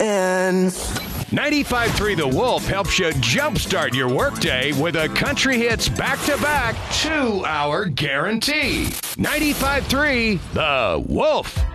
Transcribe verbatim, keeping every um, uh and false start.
and... ninety-five point three The Wolf helps you jumpstart your workday with a country hits back-to-back two-hour guarantee. ninety-five point three The Wolf.